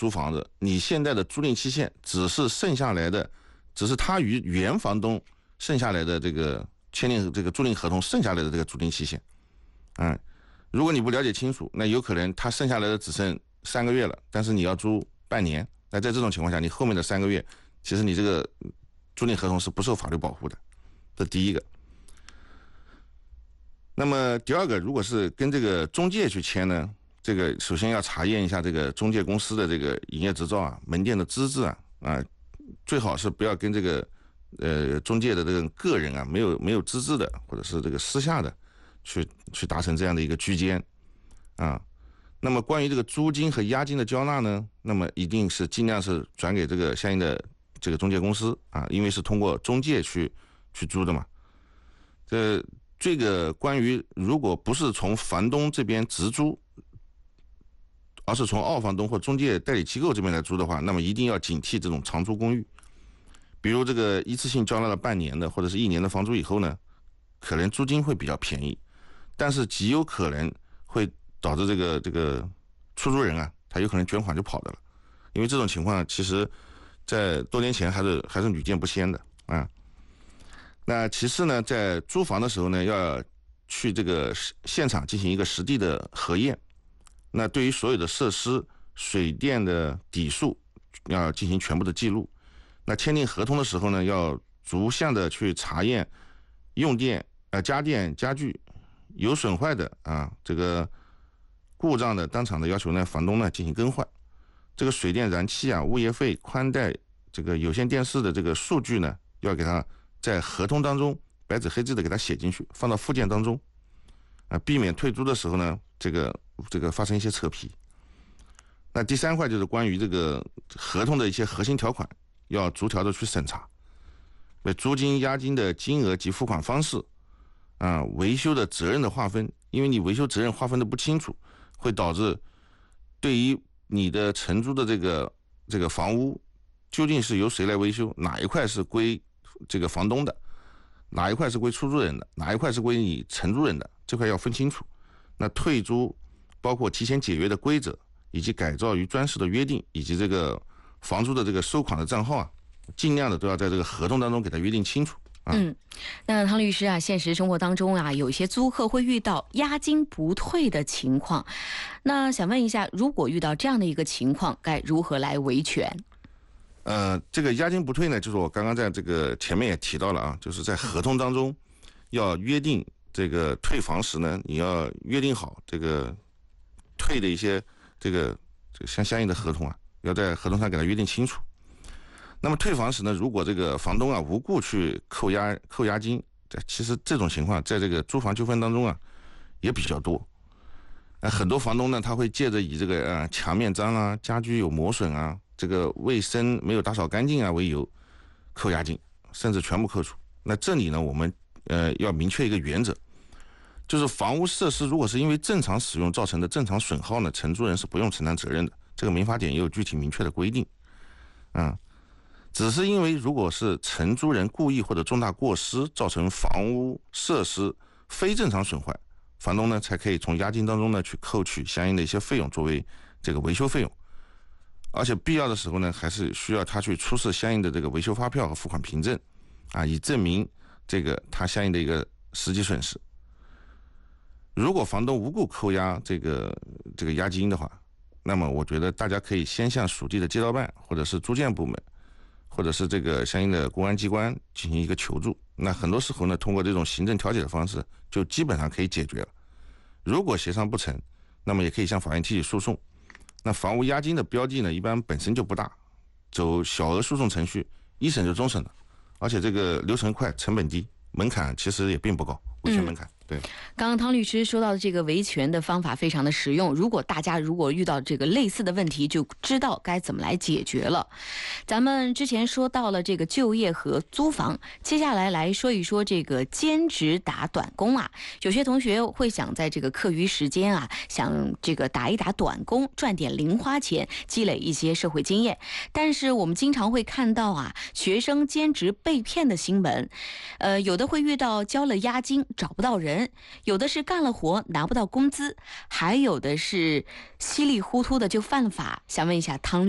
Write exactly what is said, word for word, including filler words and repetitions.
租房子，你现在的租赁期限只是剩下来的，只是他与原房东剩下来的这个签订这个租赁合同剩下来的这个租赁期限。嗯，如果你不了解清楚，那有可能他剩下来的只剩三个月了，但是你要租半年，那在这种情况下，你后面的三个月，其实你这个租赁合同是不受法律保护的，这第一个。那么第二个，如果是跟这个中介去签呢，这个首先要查验一下这个中介公司的这个营业执照啊、门店的资质啊，啊，最好是不要跟这个呃中介的这个个人啊没有没有资质的，或者是这个私下的去去达成这样的一个居间啊。那么关于这个租金和押金的交纳呢，那么一定是尽量是转给这个相应的这个中介公司啊，因为是通过中介去去租的嘛。这这个关于如果不是从房东这边直租，而是从二房东或中介代理机构这边来租的话，那么一定要警惕这种长租公寓。比如这个一次性交纳了半年的或者是一年的房租以后呢，可能租金会比较便宜，但是极有可能会导致这个这个出租人啊，他有可能卷款就跑的了。因为这种情况其实在多年前还是还是屡见不鲜的啊。那其次呢，在租房的时候呢，要去这个现场进行一个实地的核验。那对于所有的设施、水电的底数要进行全部的记录。那签订合同的时候呢，要逐项的去查验用电、呃家电、家具有损坏的啊，这个故障的，当场的要求呢，房东呢进行更换。这个水电、燃气啊、物业费、宽带、这个有线电视的这个数据呢，要给它在合同当中白纸黑字的给它写进去，放到附件当中，啊，避免退租的时候呢，这个这个发生一些扯皮。那第三块就是关于这个合同的一些核心条款，要逐条的去审查，租金、押金的金额及付款方式，啊，维修的责任的划分，因为你维修责任划分的不清楚，会导致对于你的承租的这个这个房屋究竟是由谁来维修，哪一块是归这个房东的，哪一块是归出租人的，哪一块是归你承租人的，这块要分清楚。那退租包括提前解约的规则，以及改造与专事的约定，以及这个房租的这个收款的账号啊，尽量的都要在这个合同当中给它约定清楚。啊、 嗯，那汤律师啊，现实生活当中啊，有一些租客会遇到押金不退的情况，那想问一下，如果遇到这样的一个情况，该如何来维权？ 呃，这个押金不退呢，就是我刚刚在这个前面也提到了啊，就是在合同当中要约定这个退房时呢，你要约定好这个退的一些这个这个相相应的合同啊，要在合同上给它约定清楚。那么退房时呢，如果这个房东啊无故去扣押扣押金，其实这种情况在这个租房纠纷当中啊也比较多。呃，很多房东呢，他会借着以这个呃墙面脏啊、家居有磨损啊、这个卫生没有打扫干净啊为由扣押金，甚至全部扣除。那这里呢，我们呃要明确一个原则，就是房屋设施如果是因为正常使用造成的正常损耗呢，承租人是不用承担责任的。这个民法典也有具体明确的规定。啊，只是因为如果是承租人故意或者重大过失造成房屋设施非正常损坏，房东呢才可以从押金当中呢去扣取相应的一些费用作为这个维修费用，而且必要的时候呢，还是需要他去出示相应的这个维修发票和付款凭证，啊，以证明这个他相应的一个实际损失。如果房东无故扣押这个这个押金的话，那么我觉得大家可以先向属地的街道办或者是住建部门，或者是这个相应的公安机关进行一个求助。那很多时候呢，通过这种行政调解的方式，就基本上可以解决了。如果协商不成，那么也可以向法院提起诉讼。那房屋押金的标的呢，一般本身就不大，走小额诉讼程序，一审就终审了，而且这个流程快，成本低，门槛其实也并不高，维权门槛。嗯对， 刚刚汤律师说到的这个维权的方法非常的实用，如果大家如果遇到这个类似的问题，就知道该怎么来解决了。咱们之前说到了这个就业和租房，接下来来说一说这个兼职打短工啊。有些同学会想在这个课余时间啊，想这个打一打短工，赚点零花钱，积累一些社会经验。但是我们经常会看到啊，学生兼职被骗的新闻，呃，有的会遇到交了押金找不到人。有的是干了活拿不到工资，还有的是稀里糊涂的就犯了法。想问一下汤律